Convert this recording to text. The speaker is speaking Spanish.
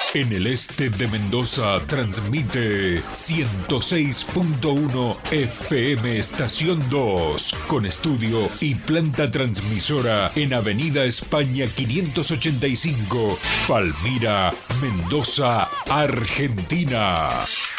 En el este de Mendoza transmite 106.1 FM Estación 2, con estudio y planta transmisora en Avenida España 585, Palmira, Mendoza, Argentina.